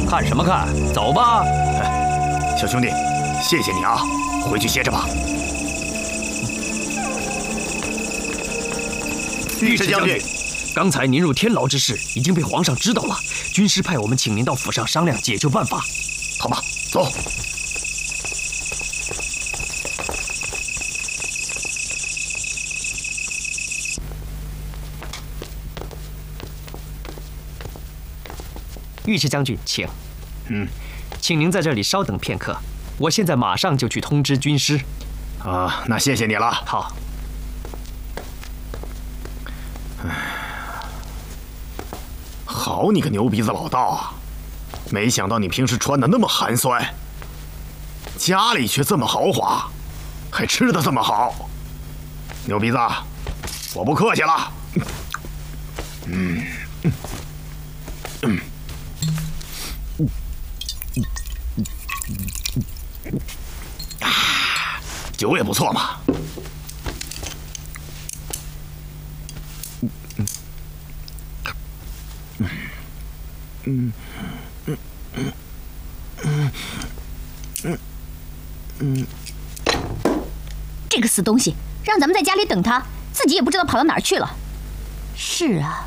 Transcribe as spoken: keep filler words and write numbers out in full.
看什么看？走吧。 小兄弟，谢谢你啊，回去歇着吧。御史将军， 刚才您入天牢之事已经被皇上知道了，军师派我们请您到府上商量解救办法。 好吧，走。 御史将军，请。 嗯， 请您在这里稍等片刻，我现在马上就去通知军师。 啊，那谢谢你了。 好。 好你个牛鼻子老道啊！没想到你平时穿的那么寒酸，家里却这么豪华，还吃的这么好。牛鼻子，我不客气了。嗯嗯嗯。啊，酒也不错嘛。嗯嗯嗯嗯嗯嗯， 这个死东西，让咱们在家里等他，自己也不知道跑到哪儿去了。是啊。